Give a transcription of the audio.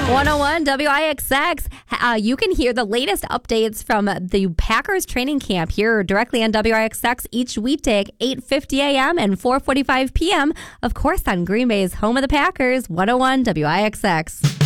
101 WIXX. You can hear the latest updates from the Packers training camp here directly on WIXX each weekday at 8:50 a.m. and 4:45 p.m. Of course, on Green Bay's home of the Packers, 101 WIXX.